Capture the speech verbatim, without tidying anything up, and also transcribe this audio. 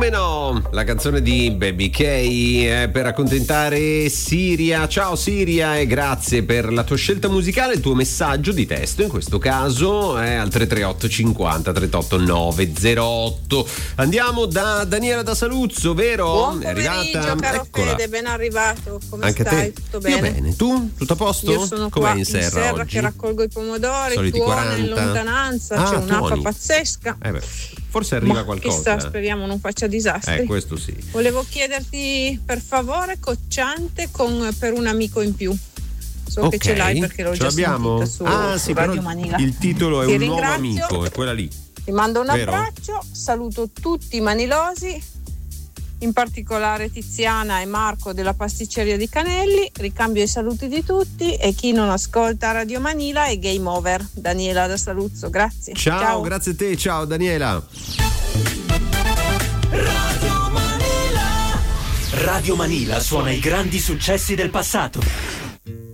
Come no, la canzone di Baby K eh, per accontentare Siria. Ciao Siria e grazie per la tua scelta musicale, il tuo messaggio di testo in questo caso è al tre tre otto cinquanta trentotto nove zero otto. Andiamo da Daniela da Saluzzo, vero? Buon È arrivata? caro Eccola. Fede, ben arrivato. Come Anche stai? te? Tutto bene? Io bene, tu? Tutto a posto? Io sono Com'è qua in serra, in serra oggi? che raccolgo i pomodori, Soliti tuona quaranta? in lontananza, Ah, c'è un'acqua tuoni. pazzesca. Eh beh, forse arriva Ma qualcosa. chissà, speriamo non faccia disastri. Eh, questo sì. Volevo chiederti per favore cocciante con per un amico in più. So Ok, che ce l'hai perché l'ho ce già l'abbiamo? sentita su, ah su sì, però Radio Manila. il titolo è Ti un nuovo ringrazio. amico, è quella lì. Ti mando un Vero? abbraccio, saluto tutti i manilosi, in particolare Tiziana e Marco della pasticceria di Canelli, ricambio i saluti di tutti e chi non ascolta Radio Manila è game over. Daniela da Saluzzo, grazie. Ciao, Ciao. grazie a te, ciao Daniela. Radio Manila. Radio Manila suona i grandi successi del passato.